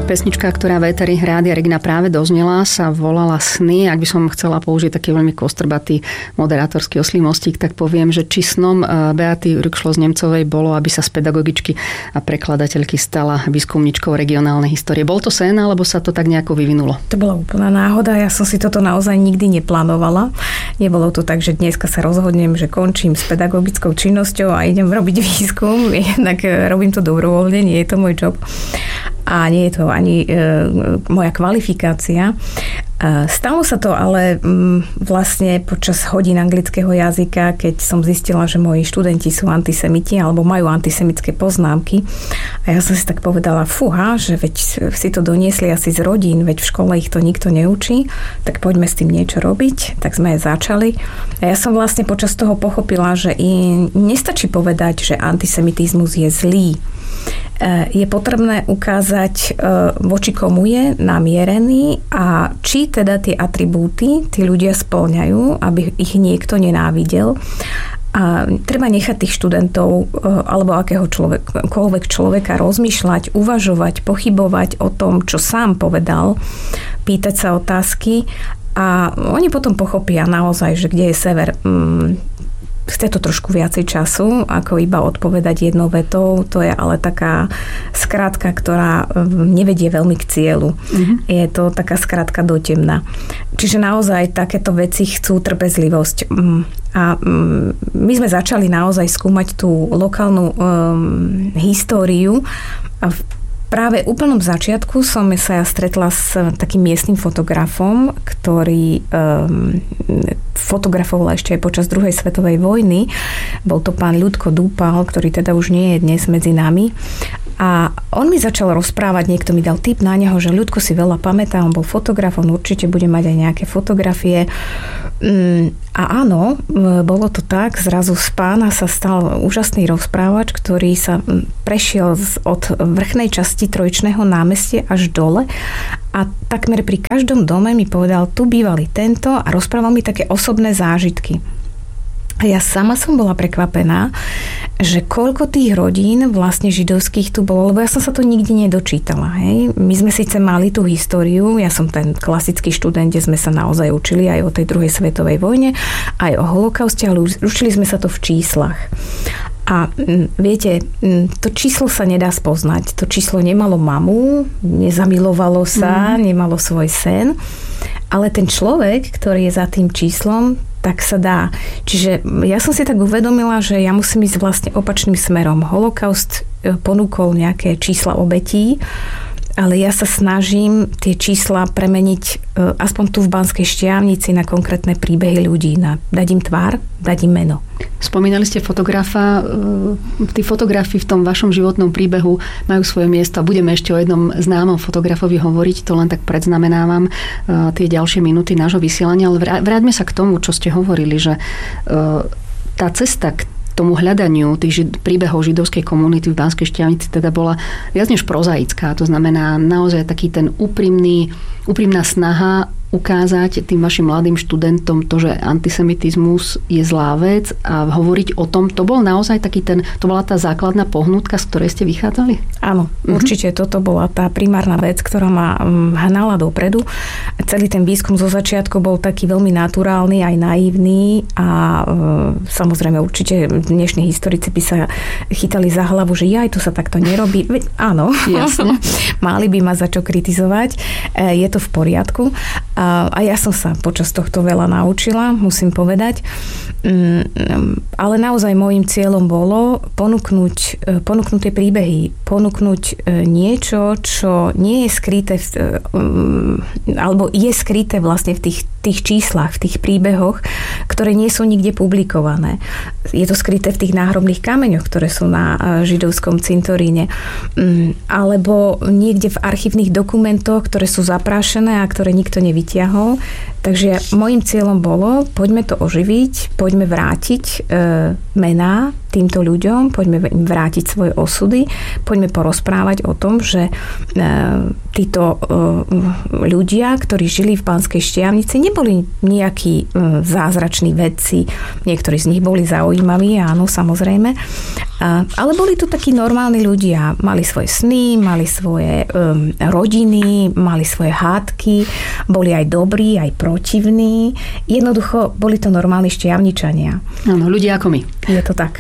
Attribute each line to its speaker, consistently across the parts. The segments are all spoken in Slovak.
Speaker 1: Pesnička, ktorá v éteri Rádia Regina práve doznela, sa volala Sny. Ak by som chcela použiť taký veľmi kostrbatý moderátorský oslí mostík, tak poviem, že či snom Beaty Rükšlo z Nemcovej bolo, aby sa z pedagogičky a prekladateľky stala výskumničkou regionálnej histórie. Bol to sen, alebo sa to tak nejako vyvinulo?
Speaker 2: To bola úplná náhoda. Ja som si toto naozaj nikdy neplánovala. Nebolo to tak, že dneska sa rozhodnem, že končím s pedagogickou činnosťou a idem robiť výskum. Jednak robím to dobrovoľne, nie je to môj job. A nie je to ani moja kvalifikácia. Stalo sa to ale vlastne počas hodín anglického jazyka, keď som zistila, že moji študenti sú antisemiti alebo majú antisemické poznámky. A ja som si tak povedala, fúha, že veď si to doniesli asi z rodín, veď v škole ich to nikto neučí, tak poďme s tým niečo robiť. Tak sme začali. A ja som vlastne počas toho pochopila, že nestačí povedať, že antisemitizmus je zlý. Je potrebné ukázať, voči komu je namierený a či teda tie atribúty tí ľudia spĺňajú, aby ich niekto nenávidel. A treba nechať tých študentov alebo akéhokoľvek človeka rozmýšľať, uvažovať, pochybovať o tom, čo sám povedal, pýtať sa otázky a oni potom pochopia naozaj, že kde je sever. Chce to trošku viacej času, ako iba odpovedať jednou vetou. To je ale taká skratka, ktorá nevedie veľmi k cieľu. Mm-hmm. Je to taká skratka do temna. Čiže naozaj takéto veci chcú trpezlivosť. A my sme začali naozaj skúmať tú lokálnu históriu a práve v úplnom začiatku som sa stretla s takým miestnym fotografom, ktorý fotografoval ešte aj počas druhej svetovej vojny. Bol to pán Ľudko Dúpal, ktorý teda už nie je dnes medzi nami. A on mi začal rozprávať, niekto mi dal tip na neho, že Ľudko si veľa pamätá, on bol fotograf, on určite bude mať aj nejaké fotografie. A áno, bolo to tak, zrazu z pána sa stal úžasný rozprávač, ktorý sa prešiel od vrchnej časti Trojičného námestia až dole a takmer pri každom dome mi povedal, tu bývali tento a rozprával mi také osobné zážitky. A ja sama som bola prekvapená, že koľko tých rodín vlastne židovských tu bolo, lebo ja som sa to nikdy nedočítala. Hej. My sme síce mali tú históriu, ja som ten klasický študent, kde sme sa naozaj učili aj o tej druhej svetovej vojne, aj o holokauste, ale učili sme sa to v číslach. A viete, to číslo sa nedá spoznať. To číslo nemalo mamu, nezamilovalo sa, nemalo svoj sen, ale ten človek, ktorý je za tým číslom, tak sa dá. Čiže ja som si tak uvedomila, že ja musím ísť vlastne opačným smerom. Holokaust ponúkol nejaké čísla obetí, ale ja sa snažím tie čísla premeniť aspoň tu v Banskej Štiavnici na konkrétne príbehy ľudí, dať im tvár, dať im meno.
Speaker 1: Spomínali ste fotografa. Tí fotografi v tom vašom životnom príbehu majú svoje miesto a budeme ešte o jednom známom fotografovi hovoriť, to len tak predznamenávam tie ďalšie minúty nášho vysielania, ale vráťme sa k tomu, čo ste hovorili, že tá cesta k tomu hľadaniu tých príbehov židovskej komunity v Banskej Štiavnici teda bola viac než prozaická. To znamená naozaj taký ten úprimná snaha ukázať tým vašim mladým študentom to, že antisemitizmus je zlá vec a hovoriť o tom, to bol naozaj to bola tá základná pohnutka, z ktorej ste vychádzali?
Speaker 2: Áno, určite toto bola tá primárna vec, ktorá ma hnala dopredu. Celý ten výskum zo začiatku bol taký veľmi naturálny, aj naivný a samozrejme určite dnešní historici by sa chytali za hlavu, že to sa takto nerobí. Áno, jasne. Mali by ma za čo kritizovať. Je to v poriadku. A ja som sa počas tohto veľa naučila, musím povedať. Ale naozaj môjim cieľom bolo ponúknuť tie príbehy, ponúknuť niečo, čo nie je skryté alebo je skryté vlastne v tých číslach, v tých príbehoch, ktoré nie sú nikde publikované. Je to skryté v tých náhrobných kameňoch, ktoré sú na židovskom cintoríne. Alebo niekde v archívnych dokumentoch, ktoré sú zaprášené a ktoré nikto nevytiahol. Takže môjim cieľom bolo, poďme to oživiť, poďme vrátiť mená týmto ľuďom, poďme im vrátiť svoje osudy, poďme porozprávať o tom, že títo ľudia, ktorí žili v Banskej Štiavnici, neboli nejakí zázrační vedci. Niektorí z nich boli zaujímaví, áno, samozrejme. Ale boli to takí normálni ľudia. Mali svoje sny, mali svoje rodiny, mali svoje hádky, boli aj dobrí, aj protivní. Jednoducho boli to normálni Štiavničania.
Speaker 1: Áno, ľudia ako my.
Speaker 2: Je to tak.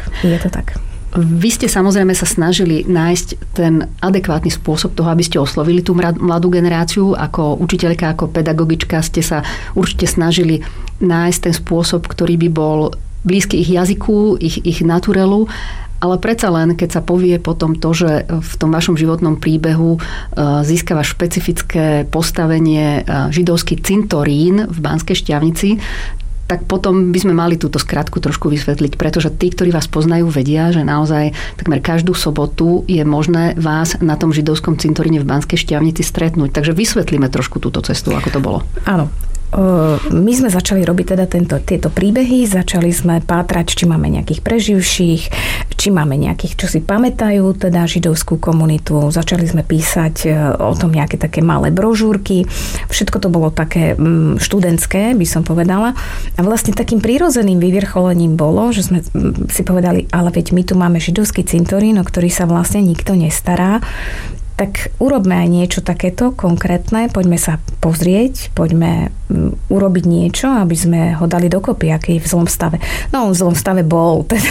Speaker 1: Vy ste samozrejme sa snažili nájsť ten adekvátny spôsob toho, aby ste oslovili tú mladú generáciu. Ako učiteľka, ako pedagogička ste sa určite snažili nájsť ten spôsob, ktorý by bol blízky ich jazyku, ich naturelu. Ale predsa len, keď sa povie potom to, že v tom vašom životnom príbehu získava špecifické postavenie židovský cintorín v Banskej Štiavnici, tak potom by sme mali túto skratku trošku vysvetliť, pretože tí, ktorí vás poznajú, vedia, že naozaj takmer každú sobotu je možné vás na tom židovskom cintoríne v Banskej Štiavnici stretnúť. Takže vysvetlíme trošku túto cestu, ako to bolo.
Speaker 2: Áno. My sme začali robiť teda tieto príbehy, začali sme pátrať, či máme nejakých preživších, či máme nejakých, čo si pamätajú, teda židovskú komunitu. Začali sme písať o tom nejaké také malé brožúrky. Všetko to bolo také študentské, by som povedala. A vlastne takým prirodzeným vyvrcholením bolo, že sme si povedali, ale veď my tu máme židovský cintorín, o ktorý sa vlastne nikto nestará. Tak urobme aj niečo takéto konkrétne, poďme sa pozrieť, poďme urobiť niečo, aby sme ho dali dokopy, aký je v zlom stave. No, on v zlom stave bol. Teda.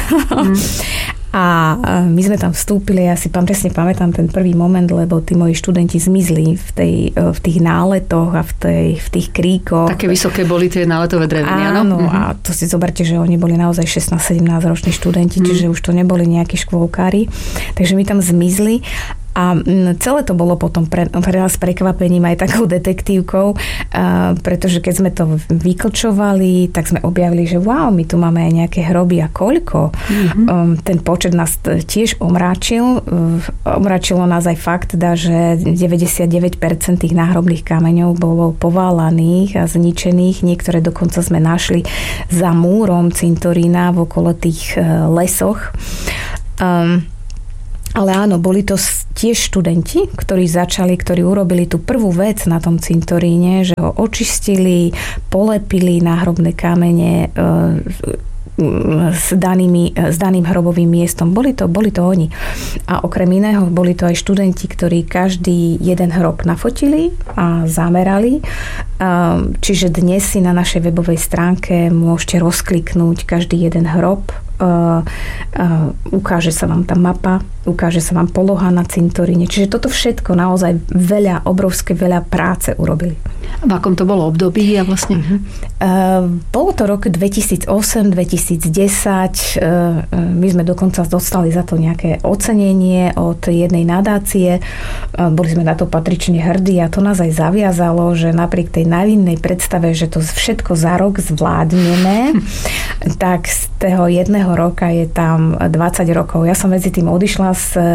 Speaker 2: A my sme tam vstúpili, ja si presne pamätám ten prvý moment, lebo tí moji študenti zmizli v tých náletoch a v tých kríkoch.
Speaker 1: Také vysoké boli tie náletové dreviny, áno?
Speaker 2: Áno, a to si zoberte, že oni boli naozaj 16-17 roční študenti, čiže už to neboli nejakí škôlkári. Takže my tam zmizli. A celé to bolo potom pre nás prekvapením aj takou detektívkou, pretože keď sme to vyklčovali, tak sme objavili, že wow, my tu máme aj nejaké hroby a koľko. Ten počet nás tiež omráčil. Omráčilo nás aj fakt, že 99% tých náhrobných kameňov bolo poválaných a zničených. Niektoré dokonca sme našli za múrom cintorína v okolo tých lesoch. Ale áno, boli to tiež študenti, ktorí urobili tú prvú vec na tom cintoríne, že ho očistili, polepili náhrobné kamene s daným hrobovým miestom. Boli to oni. A okrem iného boli to aj študenti, ktorí každý jeden hrob nafotili a zamerali. Čiže dnes si na našej webovej stránke môžete rozkliknúť každý jeden hrob. Ukáže sa vám tá mapa, ukáže sa vám poloha na cintoríne. Čiže toto všetko naozaj obrovské veľa práce urobili.
Speaker 1: V akom to bolo období a vlastne?
Speaker 2: Bolo to rok 2008-2010. My sme dokonca dostali za to nejaké ocenenie od jednej nadácie. Boli sme na to patrične hrdí a to nás aj zaviazalo, že napriek tej naivnej predstave, že to všetko za rok zvládneme, tak z toho jedného roka je tam 20 rokov. Ja som medzi tým odišla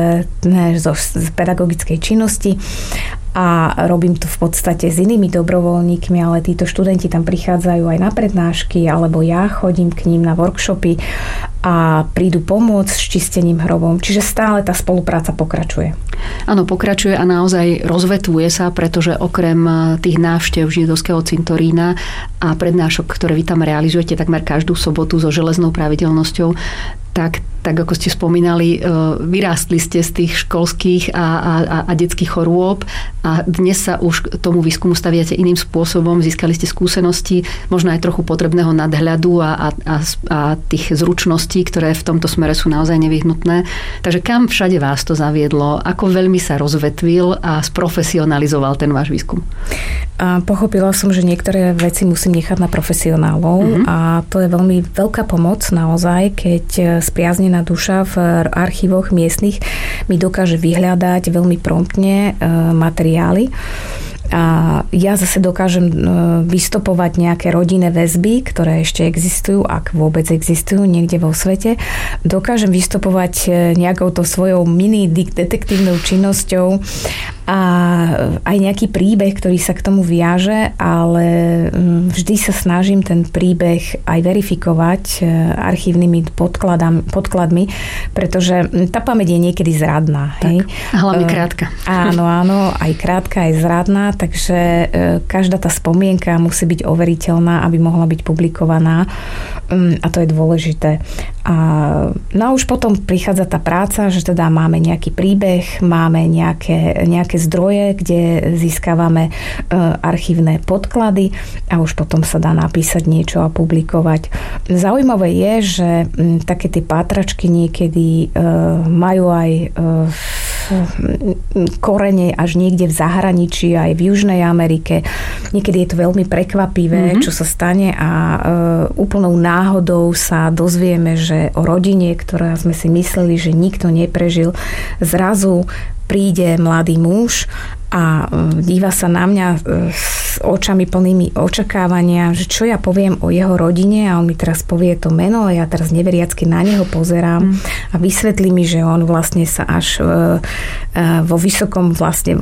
Speaker 2: z pedagogickej činnosti a robím to v podstate s inými dobrovoľníkmi, ale títo študenti tam prichádzajú aj na prednášky, alebo ja chodím k ním na workshopy a prídu pomôcť s čistením hrobom. Čiže stále tá spolupráca pokračuje.
Speaker 1: Áno, pokračuje a naozaj rozvetuje sa, pretože okrem tých návštev židovského cintorína a prednášok, ktoré vy tam realizujete takmer každú sobotu so železnou pravidelnosťou, tak ako ste spomínali, vyrástli ste z tých školských a detských chorôb a dnes sa už tomu výskumu staviate iným spôsobom. Získali ste skúsenosti, možno aj trochu potrebného nadhľadu a tých zručností, ktoré v tomto smere sú naozaj nevyhnutné. Takže kam všade vás to zaviedlo? Ako veľmi sa rozvetvil a sprofesionalizoval ten váš výskum?
Speaker 2: Pochopila som, že niektoré veci musím nechať na profesionálov a to je veľmi veľká pomoc naozaj, keď spriaznená duša v archívoch miestnych mi dokáže vyhľadať veľmi promptne materiály. A ja zase dokážem vystopovať nejaké rodinné väzby, ktoré ešte existujú, ak vôbec existujú niekde vo svete. Dokážem vystopovať nejakou to svojou mini detektívnou činnosťou a aj nejaký príbeh, ktorý sa k tomu viaže, ale vždy sa snažím ten príbeh aj verifikovať archívnymi podkladmi, pretože tá pamäť je niekedy zradná. Hej?
Speaker 1: A hlavne krátka.
Speaker 2: Áno, aj krátka, aj zradná, takže každá tá spomienka musí byť overiteľná, aby mohla byť publikovaná a to je dôležité. No a už potom prichádza tá práca, že teda máme nejaký príbeh, máme nejaké zdroje, kde získavame archívne podklady a už potom sa dá napísať niečo a publikovať. Zaujímavé je, že také tie pátračky niekedy majú aj korene až niekde v zahraničí, aj v Južnej Amerike. Niekedy je to veľmi prekvapivé, čo sa stane a úplnou náhodou sa dozvieme, že o rodine, ktorá sme si mysleli, že nikto neprežil, zrazu príde mladý muž a díva sa na mňa s očami plnými očakávania, že čo ja poviem o jeho rodine a on mi teraz povie to meno a ja teraz neveriacky na neho pozerám a vysvetlí mi, že on vlastne sa až vo vysokom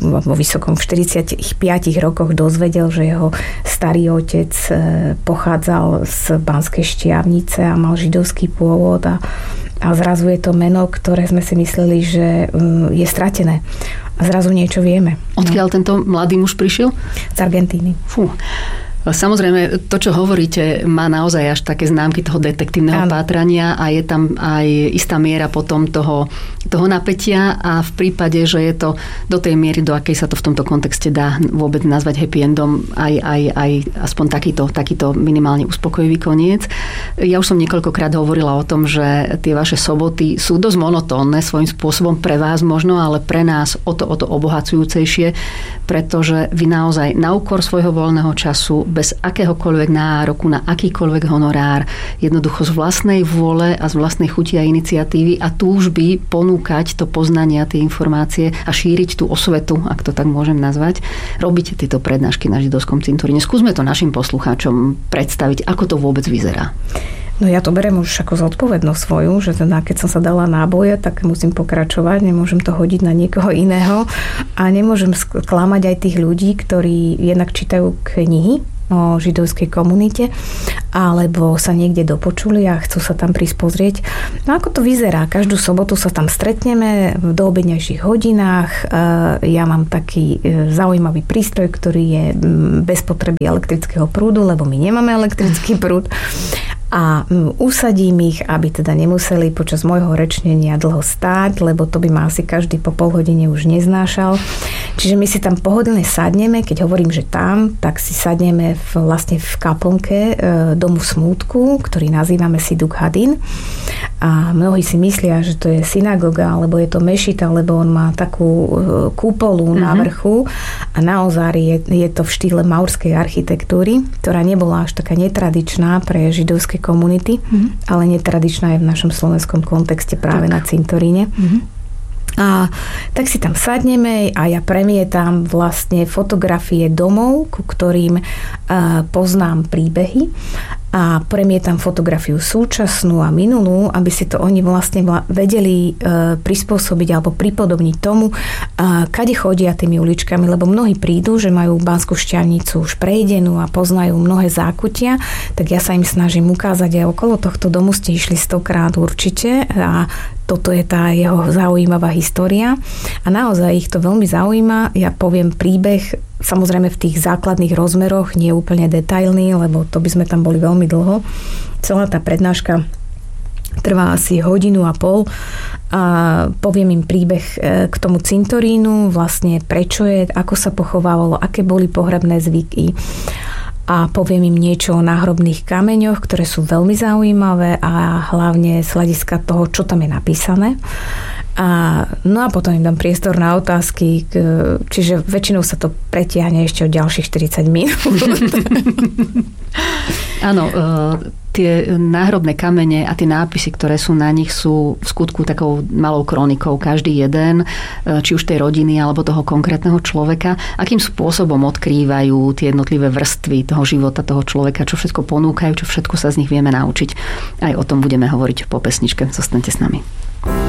Speaker 2: v 45 rokoch dozvedel, že jeho starý otec pochádzal z Banskej Štiavnice a mal židovský pôvod a zrazu je to meno, ktoré sme si mysleli, že je stratené. A zrazu niečo vieme.
Speaker 1: Odkiaľ tento mladý muž prišiel?
Speaker 2: Z Argentíny.
Speaker 1: Fú. Samozrejme, to, čo hovoríte, má naozaj až také známky toho detektívneho pátrania a je tam aj istá miera potom toho napätia a v prípade, že je to do tej miery, do akej sa to v tomto kontexte dá vôbec nazvať happy endom, aj aspoň takýto minimálne uspokojivý koniec. Ja už som niekoľkokrát hovorila o tom, že tie vaše soboty sú dosť monotónne svojím spôsobom pre vás možno, ale pre nás o to obohacujúcejšie, pretože vy naozaj na úkor svojho voľného času bez akéhokoľvek nároku na akýkoľvek honorár, jednoducho z vlastnej vôle a z vlastnej chuti a iniciatívy a túžby ponúkať to poznanie a tie informácie a šíriť tú osvetu, ak to tak môžem nazvať, robiť tieto prednášky na židovskom cintoríne. Skúsme to našim poslucháčom predstaviť, ako to vôbec vyzerá.
Speaker 2: No ja to beriem už ako zodpovednosť svoju, že teda keď som sa dala náboje, tak musím pokračovať, nemôžem to hodiť na niekoho iného a nemôžem sklamať aj tých ľudí, ktorí jednak čítajú knihy o židovskej komunite, alebo sa niekde dopočuli a chcú sa tam prísť pozrieť. No ako to vyzerá? Každú sobotu sa tam stretneme v doobednejších hodinách. Ja mám taký zaujímavý prístroj, ktorý je bez potreby elektrického prúdu, lebo my nemáme elektrický prúd. A usadím ich, aby teda nemuseli počas môjho rečnenia dlho stáť, lebo to by ma asi každý po pol hodine už neznášal. Čiže my si tam pohodlne sadneme, keď hovorím, že tam, tak si sadneme vlastne v kaplnke domu smútku, ktorý nazývame Siduk Hadin. A mnohí si myslia, že to je synagoga, alebo je to mešita, lebo on má takú kúpolu na vrchu a naozaj je to v štýle maurskej architektúry, ktorá nebola až taká netradičná pre židovské komunity, ale netradičná je v našom slovenskom kontexte práve na cintoríne. A tak si tam sadneme a ja premietam vlastne fotografie domov, ku ktorým poznám príbehy a premietam fotografiu súčasnú a minulú, aby si to oni vlastne vedeli prispôsobiť alebo pripodobniť tomu, kade chodia tými uličkami, lebo mnohí prídu, že majú Banskú Štiavnicu už prejdenú a poznajú mnohé zákutia, tak ja sa im snažím ukázať, aj okolo tohto domu ste išli 100-krát určite a toto je tá jeho zaujímavá história a naozaj ich to veľmi zaujíma. Ja poviem príbeh, samozrejme v tých základných rozmeroch, nie úplne detailný, lebo to by sme tam boli veľmi dlho. Celá tá prednáška trvá asi 1.5 hodiny a poviem im príbeh k tomu cintorínu, vlastne prečo je, ako sa pochovávalo, aké boli pohrebné zvyky. A poviem im niečo o náhrobných kameňoch, ktoré sú veľmi zaujímavé a hlavne z hľadiska toho, čo tam je napísané. No a potom im dám priestor na otázky, čiže väčšinou sa to pretiahne ešte o ďalších 40 minút.
Speaker 1: Áno, tie náhrobné kamene a tie nápisy, ktoré sú na nich, sú v skutku takou malou kronikou, každý jeden, či už tej rodiny alebo toho konkrétneho človeka, akým spôsobom odkrývajú tie jednotlivé vrstvy toho života toho človeka, čo všetko ponúkajú, čo všetko sa z nich vieme naučiť. Aj o tom budeme hovoriť po pesničke. Zostaňte s nami.